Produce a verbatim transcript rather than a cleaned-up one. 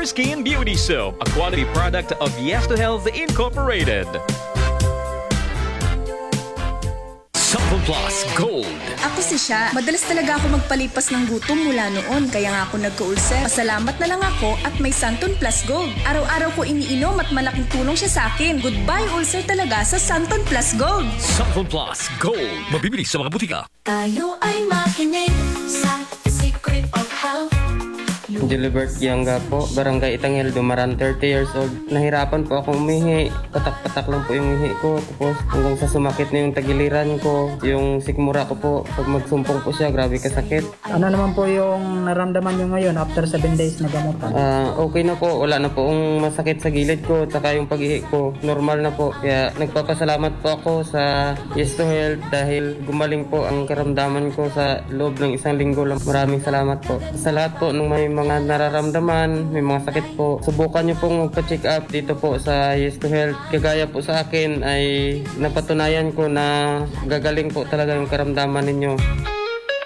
Pure Skin Beauty Soap, a quality product of Yes to Health Incorporated. Sample Plus Gold. Ako si Sha. Madalas talaga ako magpalipas ng gutom mula noon, kaya nga ako nagka-ulcer. Pasalamat na lang ako at may Santon Plus Gold. Araw-araw ko iniinom at malaking tulong siya sa akin. Goodbye ulcer talaga sa Santon Plus Gold. Sample Plus Gold. Mabibili sa mga butika. Tayo ay makinig sa The Secret of Health. Gilbert Gianga po, Barangay Itangel, Dumaran, thirty years old. Nahirapan po akong umihi. Patak-patak lang po yung ihi ko. Tapos hanggang sa sumakit na yung tagiliran ko. Yung sikmura ko po, pag magsumpong po siya, grabe kasakit. Ano naman po yung naramdaman nyo ngayon after seven days na gamutan? Ah, okay na po. Wala na po ang masakit sa gilid ko. Taka yung pag-ihi ko, normal na po. Kaya nagpapasalamat po ako sa Yes to Health dahil gumaling po ang karamdaman ko sa loob ng isang linggo lang. Maraming salamat po. Sa lahat po ng may mga nararamdaman, may mga sakit po, subukan nyo pong magpa-check up dito po sa Yes to Health. Kagaya po sa akin ay napatunayan ko na gagaling po talaga yung karamdaman ninyo.